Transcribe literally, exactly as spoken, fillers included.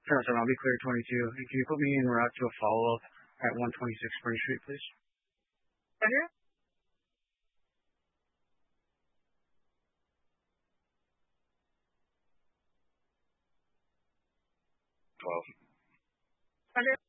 Sure, sir. I'll be clear twenty-two. And can you put me en route to a follow-up at one twenty-six Spring Street, please? Roger. twelve. Roger.